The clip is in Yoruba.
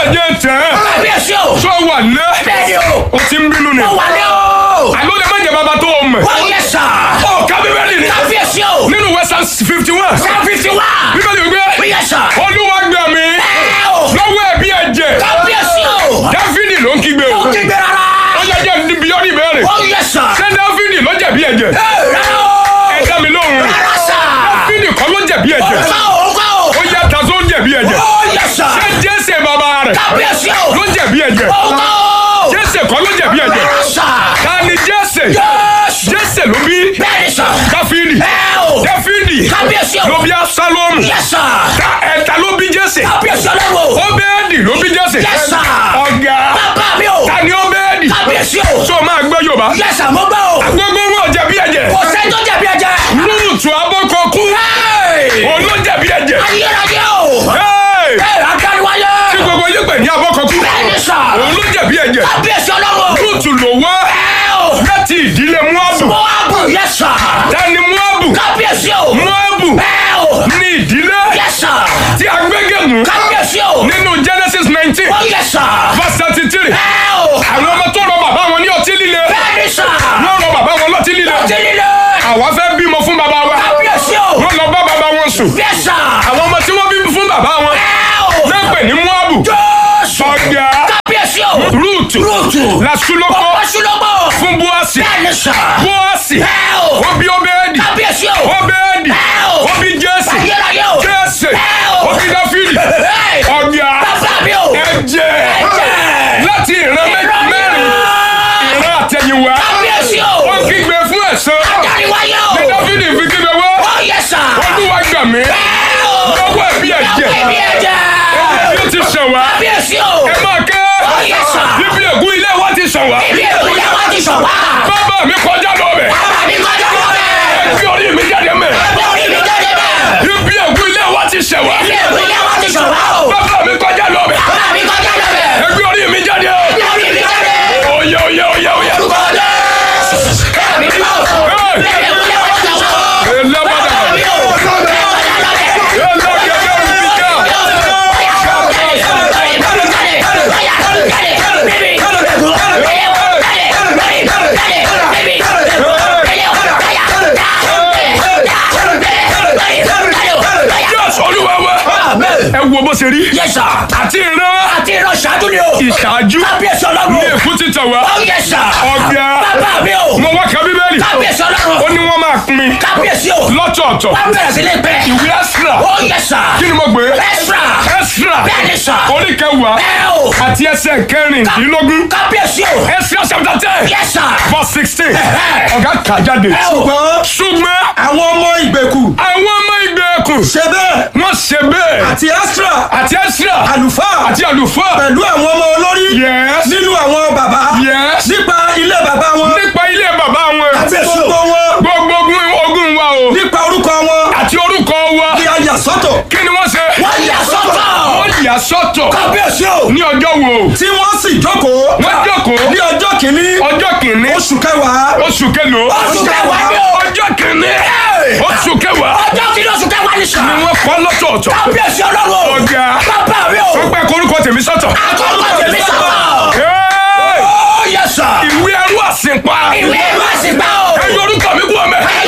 jẹ́ tẹ́. Kábíyèsí o. Sọ wà ní. Bẹ́ẹ̀ni o. O ti ń bínú ni. Mo wà ní o. Àlọ́ lè má jẹ bàbá tó o mọ̀. Oh yes sir. Ó ká Bíbélì ni. Kábíyèsí o. Nínú ìwé Psalm 51. Psalm 51. Bíbélì wípé. Oh yes sir. Olúwa gbà mí. Lọ́wọ́ ẹ̀bi ẹ̀jẹ̀. Kábíyèsí o. Dáfídì ló ń kígbe o. Ó kígbe rárá. Ó yẹ jẹ́ níbi yọ́nì ìbéèrè. Oh yes sir. Ṣé Dáfídì ló jẹ̀bi ẹ̀jẹ̀? Rárá o. Ẹ dá mi lóhùn. Rárá sir. Dáfídì kọ́ ló jẹ̀bi ẹ̀jẹ̀. Ó yẹ ta tó jẹ̀bi ẹ̀jẹ̀. Oh yes sir. Ṣé Jésè bàbá rẹ̀ Kábíyèsí o. ló jẹ̀bi ẹ̀jẹ̀? Jésè kọ́ ló jẹ̀bi ẹ̀jẹ̀. Rárá sir. Ta ni Jésè? Jésè ló bí Bẹ́ẹ̀ni sir. Dáfídì. Dáfídì Kábíyèsí o. ló bí Absalomu. Yes sir. Ta ló bí Jésè? Kábíyèsí ọlọ́run. Óbẹ́ẹ̀dì ló bí Jésè. Yes sir. Ọ̀gá. Bàbá mi o. Ta ni Óbẹ́ẹ̀dì? Kábíyèsí o. Sọ ma gbọ́ Yorùbá. Yes sir, mo gbọ́ o. Gbogbo wọn jẹ̀bi ẹ̀jẹ̀. Kò sẹ́ni tó jẹ̀bi ẹ̀jẹ̀. Rúùtù abọ́kọ̀kú. Òun ló jẹ̀bi ẹ̀jẹ̀. Ayérayé o. Akáríwáyé. Tí gbogbo yín pè ní abọ́kọ̀kú. Bẹ́ẹ̀ni sà. Òun ló jẹ̀bi ẹ̀jẹ̀. Kábíyèsí ọlọ́run. Rúùtù ló wá láti ìdílé Móábù. Móábù, yes sir. Ta ni Móábù? Kábíyèsí o. Móábù ní ìdílé Yes sir. tí a gbégémù Kábíyèsí o. nínú Genesis 19 Oh yes sir. verse 33. Àwọn Àwọn ọmọ tó rọ bàbá wọn ní ọtí líle. bẹ́ẹ̀ni sà. Wọ́n rọ bàbá wọn lọ́tí líle. Ọtí líle. Àwa fẹ́ bímọ fún bàbá wa. Kábíyèsí o. Wọ́n lọ bá bàbá wọn sùn. Yes sir. Àwọn ọmọ tí wọ́n bí fún bàbá wọn náà pè ní Móábù. Jésù. Ọ̀gá Kábíyèsí o. Rúùtù Rúùtù. làṣúlọ́kọ́ Ọ̀pọ̀ṣulọ́gbọ̀. fún Bóásì. Bẹ́ẹ̀ni sà. Bóásì Ẹ ó bí Óbẹ́ẹ̀dì. Kábíyèsí o. Óbẹ́ẹ̀dì ó bí Jésè. Ayérayé o. Jésè ó bí Dáfídì. Hey. Ọ̀gá Bàbá mi o. ẹ̀jẹ̀ Ẹ̀jẹ̀. láti ìran mẹ́rin ìran àtẹ̀yìnwá. Kábíyèsí o. Ó kígbe fún ẹ̀san. Akáríwáyé o. Ní Dáfídì fi kígbe wá. Oh yes sir. Olúwa gbà mí lọ́wọ́ ẹ̀bi ẹ̀jẹ̀. Ẹ̀bi ẹ̀jẹ̀. Ẹ̀jẹ̀ yóò ti ṣàn wá. Kábíyèsí o. Ẹ máa ké. Oh yes sir. Ibi ègún ilé wa ti ṣàn wá. Ibi èkó ilé wa ti sọ̀ wá. Bàbá mi kọjá lọ bẹ̀. Bàbá mi kọjá lọ bẹ́ẹ̀. Ẹgbẹ́ orí mi jáde mẹ́. Ẹgbẹ́ orí mi jáde bẹ́ẹ̀. Ibi ègún ilé wa ti ṣàn wá. Ibi èkó ilé wa ti sọ̀ wá o. Bàbá mi kọjá lọ bẹ̀. Bàbá mi kọjá lọ bẹ́ẹ̀. Ẹgbẹ́ orí mi jáde. Ẹgbẹ́ orí mi jáde. Oya oya oya oya. Orúkọ Jésù. Bàbá mi mọ̀. Ibi èkó ilé wa ti sọ̀ wá. Elábàdà. Bàbá mi o. Ẹ wo bó ṣe rí. Yes sir. Àti ìran Àti ìran ṣáájú ni o. ìṣáájú Kábíyèsí ọlọ́run. ní èkú ti tàn wá. Oh yes sir. Ọ̀gá. Bàbá mi o. Mo wá ka Bíbélì. Kábíyèsí ọlọ́run. Ó ní wọ́n máa pín Kábíyèsí o. lọ́tọ̀ọ̀tọ̀. Wọ́n bẹ̀rẹ̀ sí ní pẹ́. Ìwé Ẹ́sírà. Oh yes sir. Kí ni mo gbé? Ẹ́sírà. Ẹ́sírà. Bẹ́ẹ̀ni sir. Orí kẹwàá Ẹ o. àti ẹsẹ̀ kẹrìndínlógún. Kábíyèsí o. Ẹ́sírà chapter 10 Yes sir. verse 16. Ẹ̀hẹ́. Ọ̀gá kà jáde. Ẹ o. Ṣùgbọ́n àwọn ọmọ ìgbèkù àwọn ọmọ ìgbèkùn ṣe bẹ́ẹ̀ wọ́n ṣe bẹ́ẹ̀. àti Ẹ́sírà Àti Ẹ́sírà àlùfáà àti àlùfáà. pẹ̀lú àwọn ọmọ olórí Yes. nínú àwọn bàbá Yes. nípa ilé bàbá wọn Nípa ilé bàbá wọn. àti gbogbo wọn Gbogbo ogun wa o. nípa orúkọ wọn Àti orúkọ wa. ní a yà sọ́tọ̀ Kí ni wọ́n ṣe? Wọ́n yà sọ́tọ̀. Wọ́n yà sọ́tọ̀. Kábíyèsí o. Ní ọjọ́ wo? tí wọ́n sì jókòó Wọ́n jókòó ní ọjọ́ kìíní ọjọ́ kìíní oṣù kẹwàá oṣù kẹlòó. Oṣù kẹwàá ni o. Ọjọ́ kìíní oṣù kẹwàá Ọjọ́ kìíní oṣù kẹwàá ni sà. ni wọ́n kọ́ lọ́tọ̀ọ̀tọ̀. Kábíyèsí ọlọ́run. Ọ̀gá. Bàbá mi o. Sọ pé korúkọ tèmi sọ́tọ̀. Àkọ́kọ́ tèmi sọ̀tọ̀. Hey! Oh yes sir. Ìwé ẹrú àsìnpa. Ìwé ìwé àsìgbà o. Ẹ yọ orúkọ mi kú ọmọ. Ẹ